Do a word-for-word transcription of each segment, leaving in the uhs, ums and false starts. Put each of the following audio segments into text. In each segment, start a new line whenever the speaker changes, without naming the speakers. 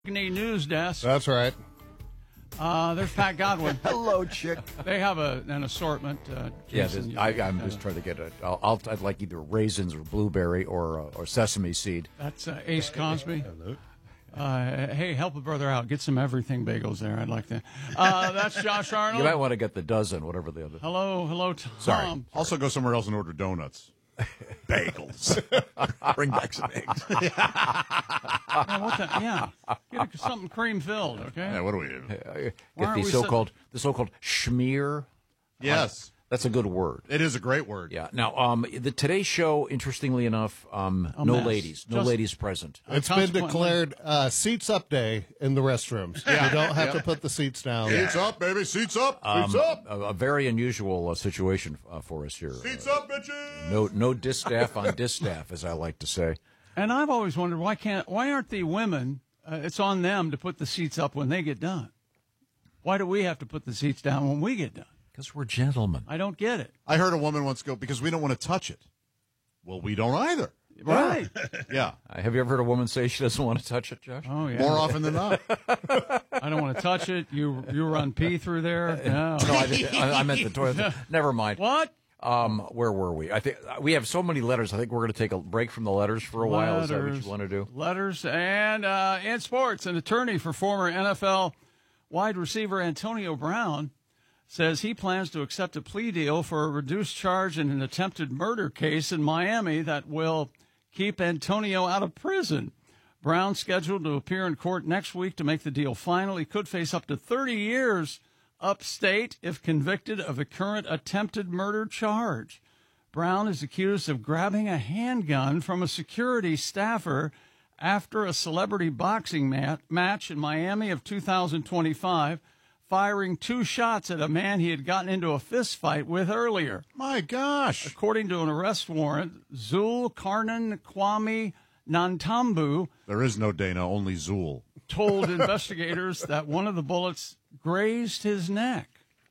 News desk.
That's right.
Uh, there's Pat Godwin.
Hello, chick.
They have a, an assortment. Uh,
Yeah,
Jason,
this,
you-
I, I'm
uh,
just trying to get a. I'll, I'll, I'd like either raisins or blueberry or uh, or sesame seed.
That's uh, Ace Cosby. Uh, hey, help a brother out. Get some everything bagels there. I'd like that. Uh, that's Josh Arnold.
You might want to get the dozen, whatever the other.
Hello, hello, Tom.
Sorry.
Also, go somewhere else and order donuts. Bagels.
Bring back some eggs.
Yeah, what the, yeah. Get something cream filled, okay?
Yeah, what do we do?
Get
aren't
the
we
so-called the so-called schmear.
Yes.
That's a good word.
It is a great word.
Yeah. Now, um, the Today Show, interestingly enough, um,
A
no
mess.
ladies, no
Just-
ladies present.
It's been
consequently-
declared uh, seats up day in the restrooms. You don't have to put the seats down.
Seats up, baby. Seats up. Seats
Um,
up.
a, a very unusual uh, situation uh, for us here.
Seats
Uh,
up, bitches.
no, no distaff on distaff, as I like to say.
And I've always wondered why can't why aren't the women? Uh, it's on them to put the seats up when they get done. Why do we have to put the seats down when we get done?
Because we're gentlemen.
I don't get it.
I heard a woman once go, because we don't want to touch it. Well, we don't either.
Right?
Yeah.
Uh, Have you ever heard a woman say she doesn't want to touch it, Josh?
Oh yeah.
More often than not.
I don't want to touch it. You you run pee through there. No.
No, I, didn't, I, I meant the toilet. Never mind.
What?
Um, where were we? I think we have so many letters. I think we're going to take a break from the letters for a while. Is that what
Letters.
you want to do?
Letters and uh, in sports, an attorney for former N F L wide receiver Antonio Brown says he plans to accept a plea deal for a reduced charge in an attempted murder case in Miami that will keep Antonio out of prison. Brown scheduled to appear in court next week to make the deal final. He could face up to thirty years upstate if convicted of a current attempted murder charge. Brown is accused of grabbing a handgun from a security staffer after a celebrity boxing mat- match in Miami of two thousand twenty-five, firing two shots at a man he had gotten into a fist fight with earlier.
My gosh.
According to an arrest warrant, Zul Karnan Kwame Nantambu
There is no Dana, only Zool.
told investigators that one of the bullets grazed his neck.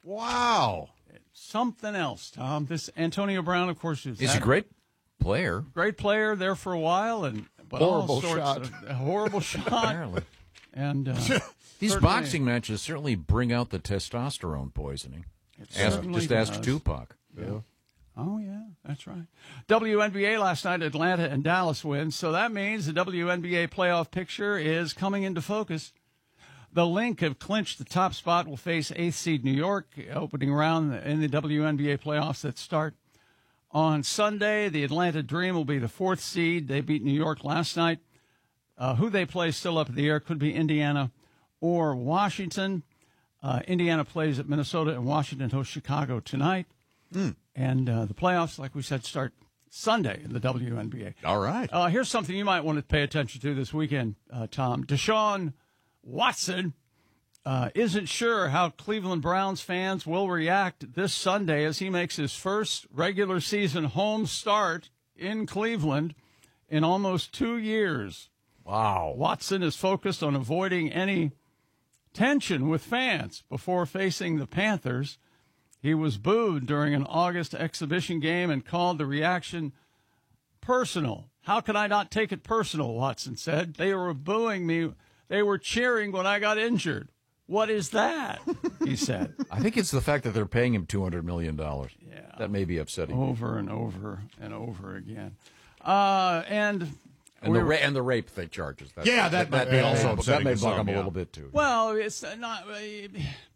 Wow.
Something else, Tom. This Antonio Brown, of course, is
He's a
that
great player.
great player there for a while, and but
Horrible
all sorts
shot.
of a horrible shot.
Apparently.
And uh,
These
certainly-
boxing matches certainly bring out the testosterone poisoning. Ask,
certainly
just ask
does.
Tupac.
Oh, yeah, that's right. W N B A last night, Atlanta and Dallas win. So that means the W N B A playoff picture is coming into focus. The Link have clinched the top spot, will face eighth seed New York, opening round in the W N B A playoffs that start on Sunday. The Atlanta Dream will be the fourth seed. They beat New York last night. Uh, who they play still up in the air. Could be Indiana or Washington. Uh, Indiana plays at Minnesota, and Washington hosts Chicago tonight.
Mm.
And uh, the playoffs, like we said, start Sunday in the W N B A.
All right.
Uh, here's something you might want to pay attention to this weekend, uh, Tom. Deshaun Watson uh, isn't sure how Cleveland Browns fans will react this Sunday as he makes his first regular season home start in Cleveland in almost two years.
Wow.
Watson is focused on avoiding any tension with fans before facing the Panthers. He was booed during an August exhibition game and called the reaction personal. How could I not take it personal, Watson said. They were booing me. They were cheering when I got injured. What is that? He said.
I think it's the fact that they're paying him two hundred million dollars.
Yeah.
That may be upsetting.
Over and over and over again. Uh, and
And
we
the,
were-
ra- and the rape they charges. That,
Yeah, that might be
may-
also
that
upsetting
may
to
bug
some,
him a
yeah.
little bit, too.
Well, it's not. It,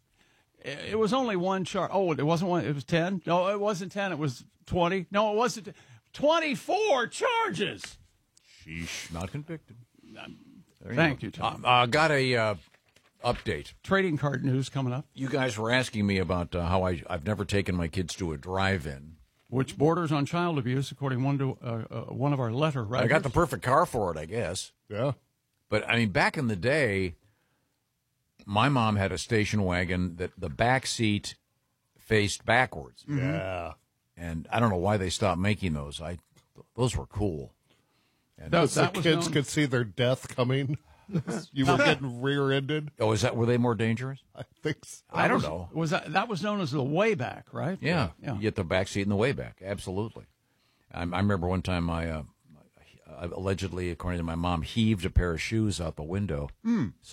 it was only one charge. Oh, it wasn't one. It was ten. No, it wasn't ten. It was twenty. No, it wasn't. Twenty-four charges.
Sheesh. Not convicted. There
Thank
go.
you, Tom.
Uh, uh, got a uh, update.
Trading card news coming up,
You guys were asking me about uh, how I, I've never taken my kids to a drive-in.
which borders on child abuse, according one to uh, uh, one of our letter writers.
I got the perfect car for it, I guess.
Yeah.
But, I mean, back in the day, my mom had a station wagon that the back seat faced backwards.
Yeah.
And I don't know why they stopped making those. I Those were cool. And
That-
So
that was
kids
known-
could see their death coming. You were getting rear-ended.
Oh, is that, were they more dangerous?
I think so.
I don't
was,
know.
Was that that was known as the way back, right?
Yeah,
yeah.
you get the back seat in the way back. Absolutely. I, I remember one time my uh, uh, allegedly, according to my mom, heaved a pair of shoes out the window.